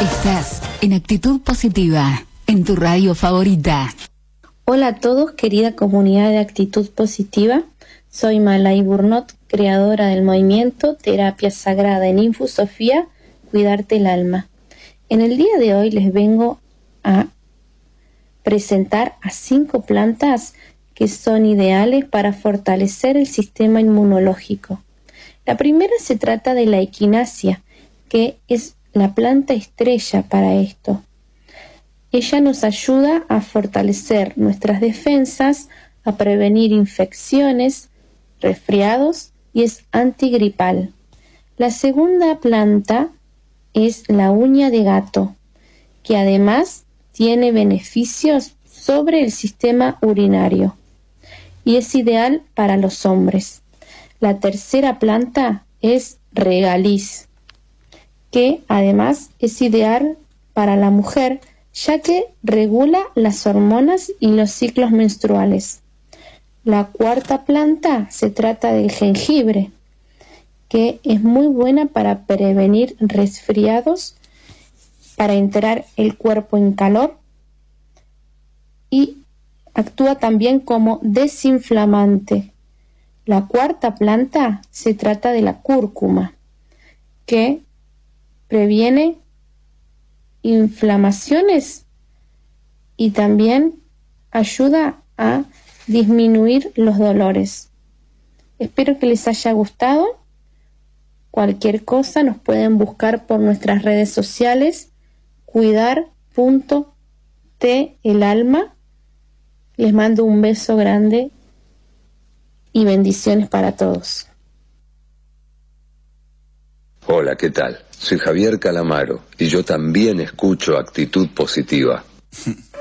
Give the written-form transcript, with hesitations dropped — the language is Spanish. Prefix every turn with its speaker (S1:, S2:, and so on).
S1: Estás en Actitud Positiva, en tu radio favorita.
S2: Hola a todos, querida comunidad de Actitud Positiva. Soy Malay Burnot, creadora del movimiento Terapia Sagrada en Infusofía, Cuidarte el Alma. En el día de hoy les vengo a presentar a 5 plantas que son ideales para fortalecer el sistema inmunológico. La primera se trata de la equinacia, que es la planta estrella para esto. Ella nos ayuda a fortalecer nuestras defensas, a prevenir infecciones, resfriados y es antigripal. La segunda planta es la uña de gato, que además tiene beneficios sobre el sistema urinario y es ideal para los hombres. La tercera planta es regaliz, que además es ideal para la mujer, ya que regula las hormonas y los ciclos menstruales. La cuarta planta se trata del jengibre, que es muy buena para prevenir resfriados, para entrar el cuerpo en calor y actúa también como desinflamante. La cuarta planta se trata de la cúrcuma, que previene inflamaciones y también ayuda a disminuir los dolores. Espero que les haya gustado. Cualquier cosa nos pueden buscar por nuestras redes sociales, cuidar.teelalma. Les mando un beso grande y bendiciones para todos.
S3: Hola, ¿qué tal? Soy Javier Calamaro y yo también escucho Actitud Positiva.